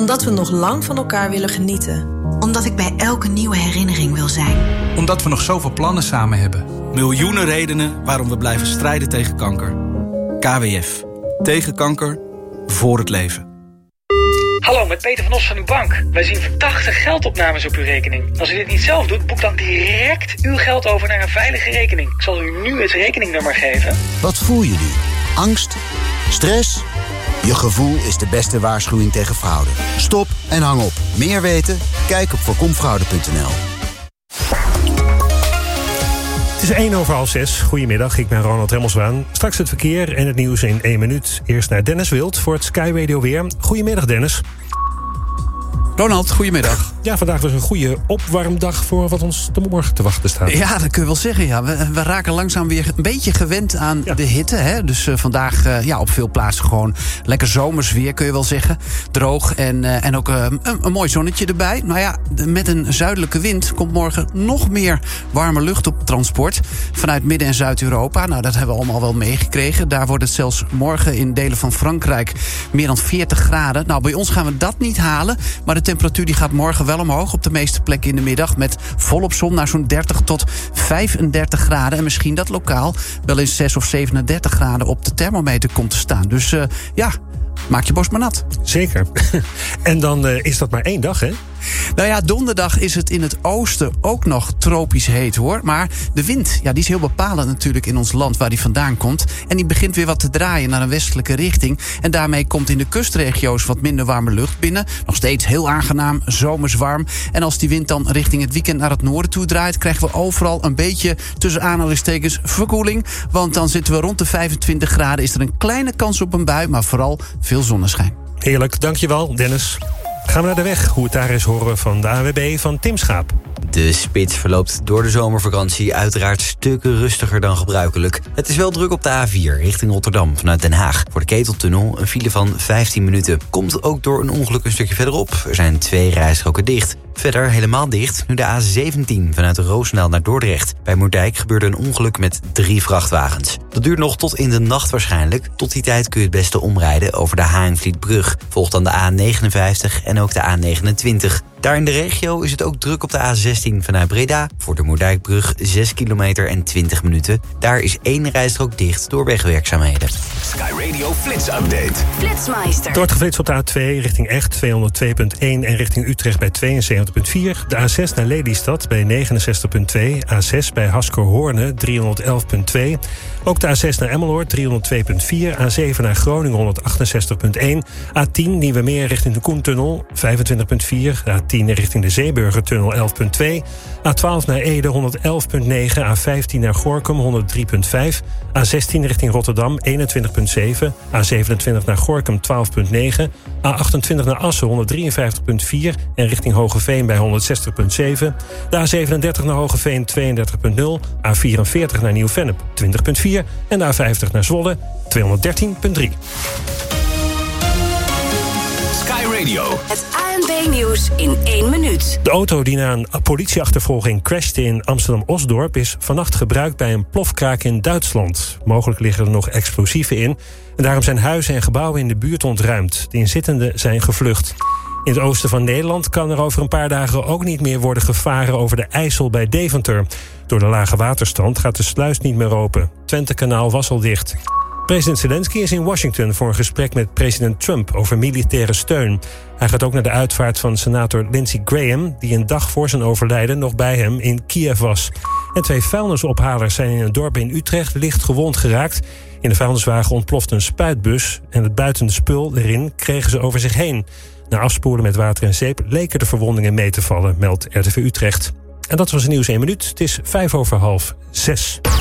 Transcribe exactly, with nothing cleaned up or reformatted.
Omdat we nog lang van elkaar willen genieten. Omdat ik bij elke nieuwe herinnering wil zijn. Omdat we nog zoveel plannen samen hebben. Miljoenen redenen waarom we blijven strijden tegen kanker. K W F. Tegen kanker. Voor het leven. Hallo, met Peter van Os van uw bank. Wij zien verdachte geldopnames op uw rekening. Als u dit niet zelf doet, boek dan direct uw geld over naar een veilige rekening. Ik zal u nu het rekeningnummer geven. Wat voel je nu? Angst? Stress? Je gevoel is de beste waarschuwing tegen fraude. Stop en hang op. Meer weten? Kijk op voorkomfraude punt n l. Het is één over half zes. Goedemiddag, ik ben Ronald Remmelswaan. Straks het verkeer en het nieuws in één minuut. Eerst naar Dennis Wild voor het Sky Radio weer. Goedemiddag, Dennis. Ronald, goedemiddag. Ja, vandaag was een goede opwarmdag voor wat ons de morgen te wachten staat. Ja, dat kun je wel zeggen. Ja. We, we raken langzaam weer een beetje gewend aan ja. de hitte. Hè? Dus uh, vandaag uh, ja, op veel plaatsen gewoon lekker zomers weer, kun je wel zeggen. Droog en, uh, en ook uh, een, een mooi zonnetje erbij. Nou ja, met een zuidelijke wind komt morgen nog meer warme lucht op transport. Vanuit Midden- en Zuid-Europa. Nou, dat hebben we allemaal wel meegekregen. Daar wordt het zelfs morgen in delen van Frankrijk meer dan veertig graden. Nou, bij ons gaan we dat niet halen. Maar de temperatuur die gaat morgen wel omhoog op de meeste plekken in de middag. Met volop zon naar zo'n dertig tot vijfendertig graden. En misschien dat lokaal wel eens zes of zevenendertig graden op de thermometer komt te staan. Dus uh, ja, maak je borst maar nat. Zeker. En dan uh, is dat maar één dag, hè? Nou ja, donderdag is het in het oosten ook nog tropisch heet, hoor. Maar de wind, ja, die is heel bepalend natuurlijk in ons land waar die vandaan komt. En die begint weer wat te draaien naar een westelijke richting. En daarmee komt in de kustregio's wat minder warme lucht binnen. Nog steeds heel aangenaam, zomers warm. En als die wind dan richting het weekend naar het noorden toe draait, krijgen we overal een beetje tussen aanhalingstekens verkoeling. Want dan zitten we rond de vijfentwintig graden. Is er een kleine kans op een bui, maar vooral veel zonneschijn. Heerlijk, dankjewel, Dennis. Gaan we naar de weg. Hoe het daar is horen we van de A W B van Tim Schaap. De spits verloopt door de zomervakantie uiteraard stukken rustiger dan gebruikelijk. Het is wel druk op de A vier richting Rotterdam vanuit Den Haag. Voor de Keteltunnel een file van vijftien minuten. Komt ook door een ongeluk een stukje verderop. Er zijn twee rijstroken dicht. Verder helemaal dicht nu de A zeventien vanuit Roosendaal naar Dordrecht. Bij Moerdijk gebeurde een ongeluk met drie vrachtwagens. Dat duurt nog tot in de nacht waarschijnlijk. Tot die tijd kun je het beste omrijden over de Haringvlietbrug. Volgt dan de A negenenvijftig en ook de A negenentwintig. Daar in de regio is het ook druk op de A zestien vanuit Breda. Voor de Moerdijkbrug zes kilometer en twintig minuten. Daar is één rijstrook dicht door wegwerkzaamheden. Sky Radio Flits Update. Flitsmeister. Er wordt geflitst op de A twee richting Echt tweehonderdtwee komma één en richting Utrecht bij tweeënzeventig komma vier. De A zes naar Lelystad bij negenenzestig komma twee. A zes bij Hasker-Hoorne driehonderdelf komma twee. Ook de A zes naar Emmeloord driehonderdtwee komma vier. A zeven naar Groningen honderdachtenzestig komma één. A tien Nieuwe Meer richting de Koentunnel vijfentwintig komma vier. De A tien richting de Zeeburgertunnel elf komma twee. A twaalf naar Ede honderdelf komma negen. A vijftien naar Gorinchem honderdrie komma vijf. A zestien richting Rotterdam eenentwintig komma zeven. A zevenentwintig naar Gorinchem twaalf komma negen. A achtentwintig naar Assen honderddrieënvijftig komma vier. En richting Hogeveen bij honderdzestig komma zeven. De A zevenendertig naar Hogeveen tweeëndertig komma nul. A vierenveertig naar Nieuw-Vennep twintig komma vier. En de A vijftig naar Zwolle tweehonderddertien komma drie. Sky Radio. Het A N B-nieuws in één minuut. De auto die na een politieachtervolging crashte in Amsterdam-Osdorp is vannacht gebruikt bij een plofkraak in Duitsland. Mogelijk liggen er nog explosieven in. En daarom zijn huizen en gebouwen in de buurt ontruimd. De inzittenden zijn gevlucht. In het oosten van Nederland kan er over een paar dagen ook niet meer worden gevaren over de IJssel bij Deventer. Door de lage waterstand gaat de sluis niet meer open. Twentekanaal was al dicht. President Zelensky is in Washington voor een gesprek met president Trump over militaire steun. Hij gaat ook naar de uitvaart van senator Lindsey Graham, die een dag voor zijn overlijden nog bij hem in Kiev was. En twee vuilnisophalers zijn in een dorp in Utrecht licht gewond geraakt. In de vuilniswagen ontplofte een spuitbus en het buitende spul erin kregen ze over zich heen. Na afspoelen met water en zeep leken de verwondingen mee te vallen, meldt R T V Utrecht. En dat was het nieuws in één minuut. Het is vijf over half zes.